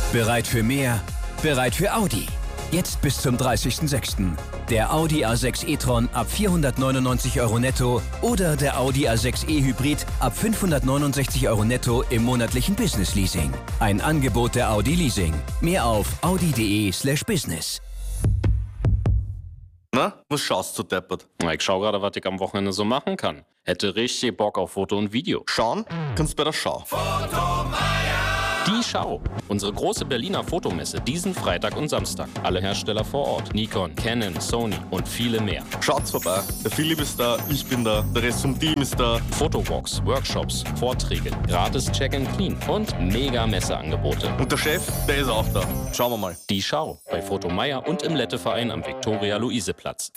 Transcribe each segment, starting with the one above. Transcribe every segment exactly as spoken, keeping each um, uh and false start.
Bereit für mehr? Bereit für Audi. Jetzt bis zum dreißigsten sechsten Der Audi A sechs e-tron ab vierhundertneunundneunzig Euro netto oder der Audi A sechs e-Hybrid ab fünfhundertneunundsechzig Euro netto im monatlichen Business-Leasing. Ein Angebot der Audi Leasing. Mehr auf audi.de slash business. Na, was schaust du deppert? Na, ich schau gerade, was ich am Wochenende so machen kann. Hätte richtig Bock auf Foto und Video. Schauen kannst bei der Schau. Die Schau. Unsere große Berliner Fotomesse diesen Freitag und Samstag. Alle Hersteller vor Ort. Nikon, Canon, Sony und viele mehr. Schaut's vorbei. Der Philipp ist da, ich bin da, der Rest vom Team ist da. Fotowalks, Workshops, Vorträge, gratis Check and Clean und mega Messeangebote. Und der Chef, der ist auch da. Schauen wir mal. Die Schau. Bei Fotomeier und im Letteverein am Viktoria-Luise-Platz.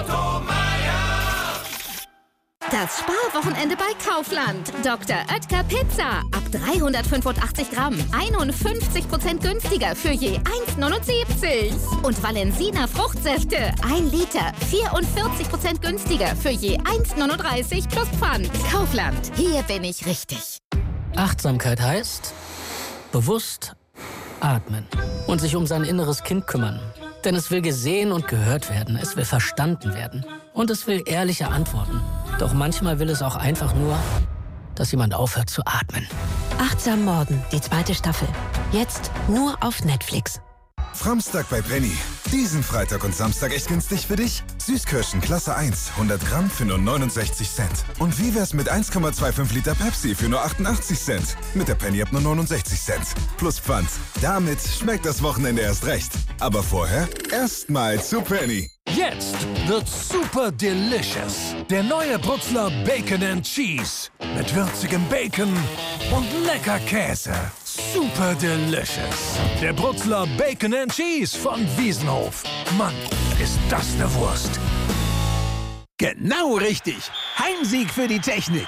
Das Sparwochenende bei Kaufland. Doktor Oetker Pizza. Ab dreihundertfünfundachtzig Gramm. einundfünfzig Prozent günstiger für je eins neunundsiebzig. Und Valensina Fruchtsäfte. ein Liter. vierundvierzig Prozent günstiger für je eins neununddreißig plus Pfand. Kaufland. Hier bin ich richtig. Achtsamkeit heißt bewusst atmen und sich um sein inneres Kind kümmern. Denn es will gesehen und gehört werden. Es will verstanden werden. Und es will ehrliche Antworten. Doch manchmal will es auch einfach nur, dass jemand aufhört zu atmen. Achtsam Morden, die zweite Staffel. Jetzt nur auf Netflix. Samstag bei Penny. Diesen Freitag und Samstag echt günstig für dich? Süßkirschen Klasse eins, hundert Gramm für nur neunundsechzig Cent. Und wie wär's mit eins Komma fünfundzwanzig Liter Pepsi für nur achtundachtzig Cent? Mit der Penny ab nur neunundsechzig Cent. Plus Pfand. Damit schmeckt das Wochenende erst recht. Aber vorher erstmal zu Penny. Jetzt wird super delicious. Der neue Brutzler Bacon and Cheese. Mit würzigem Bacon und lecker Käse. Super delicious. Der Brutzler Bacon and Cheese von Wiesenhof. Mann, ist das eine Wurst. Genau richtig. Heimsieg für die Technik.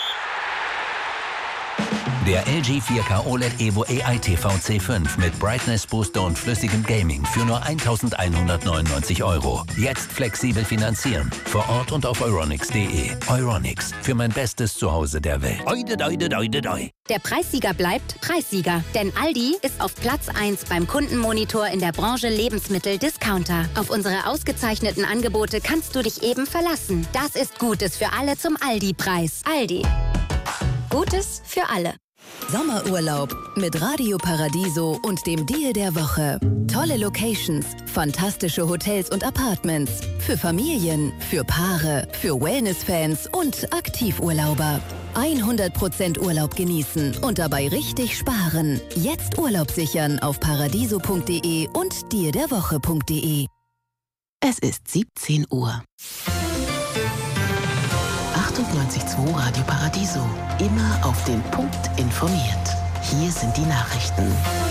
Der L G vier K O L E D Evo A I T V C fünf mit Brightness Booster und flüssigem Gaming für nur eintausendeinhundertneunundneunzig Euro. Jetzt flexibel finanzieren. Vor Ort und auf euronics punkt de. Euronics. Für mein bestes Zuhause der Welt. Oide, oide, oide, oide. Der Preissieger bleibt Preissieger. Denn Aldi ist auf Platz eins beim Kundenmonitor in der Branche Lebensmittel-Discounter. Auf unsere ausgezeichneten Angebote kannst du dich eben verlassen. Das ist Gutes für alle zum Aldi-Preis. Aldi. Gutes für alle. Sommerurlaub mit Radio Paradiso und dem Deal der Woche. Tolle Locations, fantastische Hotels und Apartments. Für Familien, für Paare, für Wellness-Fans und Aktivurlauber. hundert Prozent Urlaub genießen und dabei richtig sparen. Jetzt Urlaub sichern auf paradiso punkt de und deal der woche punkt de. Es ist siebzehn Uhr. achtundneunzig Komma zwei Radio Paradiso. Immer auf den Punkt informiert. Hier sind die Nachrichten.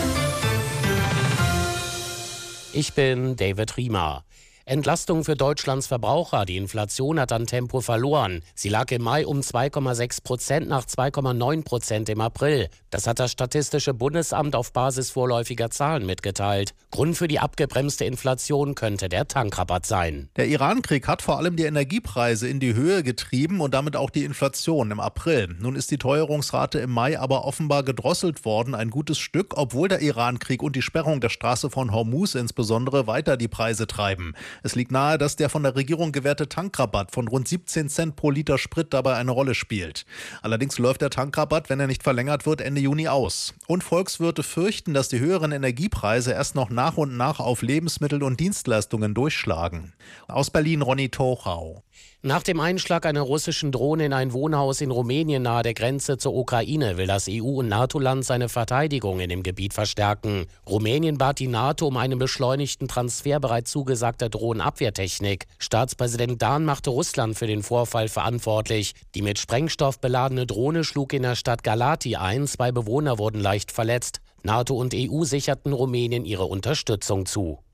Ich bin David Riemer. Entlastung für Deutschlands Verbraucher. Die Inflation hat an Tempo verloren. Sie lag im Mai um zwei Komma sechs Prozent nach zwei Komma neun Prozent im April. Das hat das Statistische Bundesamt auf Basis vorläufiger Zahlen mitgeteilt. Grund für die abgebremste Inflation könnte der Tankrabatt sein. Der Iran-Krieg hat vor allem die Energiepreise in die Höhe getrieben und damit auch die Inflation im April. Nun ist die Teuerungsrate im Mai aber offenbar gedrosselt worden, ein gutes Stück, obwohl der Iran-Krieg und die Sperrung der Straße von Hormuz insbesondere weiter die Preise treiben. Es liegt nahe, dass der von der Regierung gewährte Tankrabatt von rund siebzehn Cent pro Liter Sprit dabei eine Rolle spielt. Allerdings läuft der Tankrabatt, wenn er nicht verlängert wird, Ende Juni aus. Und Volkswirte fürchten, dass die höheren Energiepreise erst noch nach und nach auf Lebensmittel und Dienstleistungen durchschlagen. Aus Berlin Ronny Tochau. Nach dem Einschlag einer russischen Drohne in ein Wohnhaus in Rumänien nahe der Grenze zur Ukraine will das E U- und NATO-Land seine Verteidigung in dem Gebiet verstärken. Rumänien bat die NATO um einen beschleunigten Transfer bereits zugesagter Drohnenabwehrtechnik. Staatspräsident Dahn machte Russland für den Vorfall verantwortlich. Die mit Sprengstoff beladene Drohne schlug in der Stadt Galati ein. Zwei Bewohner wurden leicht verletzt. NATO und E U sicherten Rumänien ihre Unterstützung zu.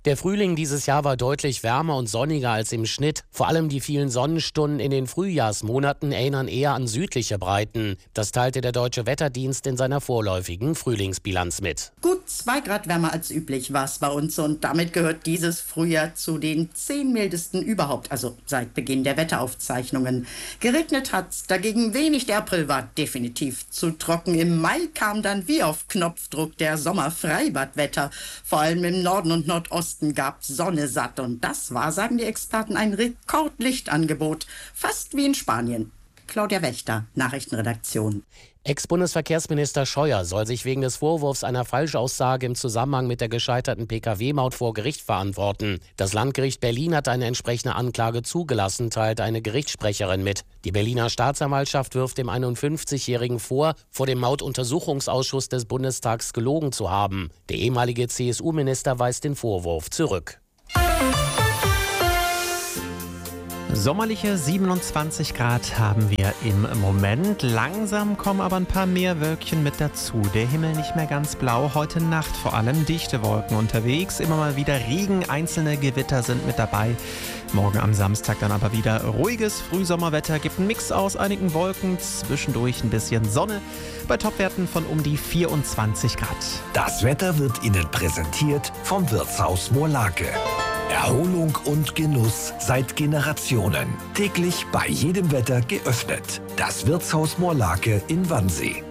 Der Frühling dieses Jahr war deutlich wärmer und sonniger als im Schnitt. Vor allem die vielen Sonnenstunden in den Frühjahrsmonaten erinnern eher an südliche Breiten. Das teilte der Deutsche Wetterdienst in seiner vorläufigen Frühlingsbilanz mit. Gut zwei Grad wärmer als üblich war es bei uns und damit gehört dieses Frühjahr zu den zehn mildesten überhaupt, also seit Beginn der Wetteraufzeichnungen. Geregnet hat's dagegen wenig, der April war definitiv zu trocken. Im Mai kam dann wie auf Knopfdruck der Sommerfreibadwetter. Vor allem im Norden und Nordosten gab Sonne satt und das war, sagen die Experten, ein Rekordlichtangebot. Fast wie in Spanien. Claudia Wächter, Nachrichtenredaktion. Ex-Bundesverkehrsminister Scheuer soll sich wegen des Vorwurfs einer Falschaussage im Zusammenhang mit der gescheiterten P K W-Maut vor Gericht verantworten. Das Landgericht Berlin hat eine entsprechende Anklage zugelassen, teilte eine Gerichtssprecherin mit. Die Berliner Staatsanwaltschaft wirft dem einundfünfzigjährigen vor, vor dem Mautuntersuchungsausschuss des Bundestags gelogen zu haben. Der ehemalige C S U-Minister weist den Vorwurf zurück. Sommerliche siebenundzwanzig Grad haben wir im Moment. Langsam kommen aber ein paar mehr Wölkchen mit dazu. Der Himmel nicht mehr ganz blau. Heute Nacht vor allem dichte Wolken unterwegs. Immer mal wieder Regen, einzelne Gewitter sind mit dabei. Morgen am Samstag dann aber wieder ruhiges Frühsommerwetter. Gibt einen Mix aus einigen Wolken, zwischendurch ein bisschen Sonne. Bei Topwerten von um die vierundzwanzig Grad. Das Wetter wird Ihnen präsentiert vom Wirtshaus Moorlake. Erholung und Genuss seit Generationen. Täglich bei jedem Wetter geöffnet. Das Wirtshaus Moorlake in Wannsee.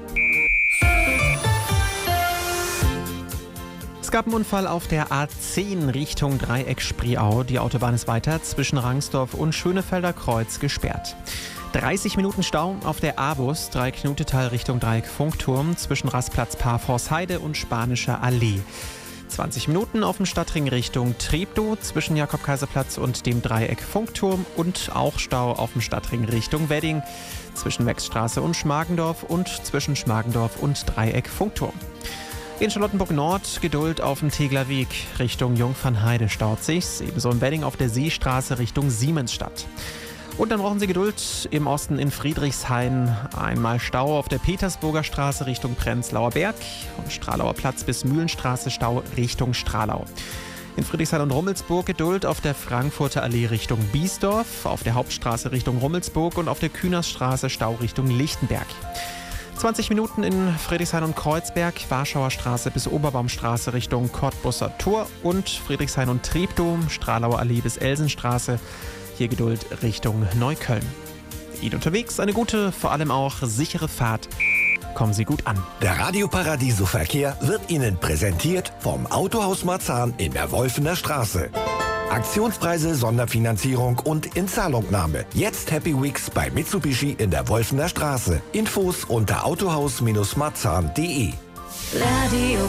Es gab einen Unfall auf der A zehn Richtung Dreieck Spreeau. Die Autobahn ist weiter zwischen Rangsdorf und Schönefelder Kreuz gesperrt. dreißig Minuten Stau auf der A-Bus Dreieck-Knutetal Richtung Dreieck Funkturm zwischen Rastplatz Parforst-Heide und Spanischer Allee. zwanzig Minuten auf dem Stadtring Richtung Treptow zwischen Jakob-Kaiser-Platz und dem Dreieck Funkturm und auch Stau auf dem Stadtring Richtung Wedding zwischen Wechsstraße und Schmargendorf und zwischen Schmargendorf und Dreieck Funkturm. In Charlottenburg-Nord Geduld auf dem Tegler Weg Richtung Jungfernheide staut sich's, ebenso in Wedding auf der Seestraße Richtung Siemensstadt. Und dann brauchen Sie Geduld im Osten in Friedrichshain. Einmal Stau auf der Petersburger Straße Richtung Prenzlauer Berg. Von Stralauer Platz bis Mühlenstraße Stau Richtung Stralau. In Friedrichshain und Rummelsburg Geduld auf der Frankfurter Allee Richtung Biesdorf. Auf der Hauptstraße Richtung Rummelsburg und auf der Kühnersstraße Stau Richtung Lichtenberg. zwanzig Minuten in Friedrichshain und Kreuzberg. Warschauer Straße bis Oberbaumstraße Richtung Cottbusser Tor. Und Friedrichshain und Treptow. Stralauer Allee bis Elsenstraße. Hier Geduld Richtung Neukölln. Ihnen unterwegs eine gute, vor allem auch sichere Fahrt. Kommen Sie gut an. Der Radio Paradiso Verkehr wird Ihnen präsentiert vom Autohaus Marzahn in der Wolfener Straße. Aktionspreise, Sonderfinanzierung und Inzahlungnahme. Jetzt Happy Weeks bei Mitsubishi in der Wolfener Straße. Infos unter autohaus marzahn punkt de. Radio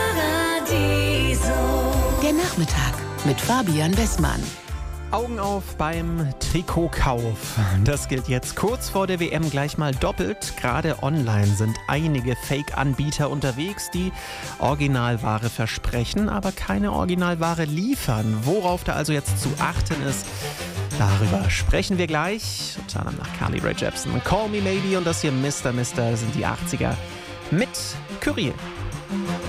Paradiso. Der Nachmittag mit Fabian Westmann. Augen auf beim Trikotkauf. Das gilt jetzt kurz vor der W M gleich mal doppelt. Gerade online sind einige Fake-Anbieter unterwegs, die Originalware versprechen, aber keine Originalware liefern. Worauf da also jetzt zu achten ist, darüber sprechen wir gleich. Unter anderem nach Carly Rae Jepsen. Call Me Maybe und das hier Mister Mister sind die achtziger mit Kyrill.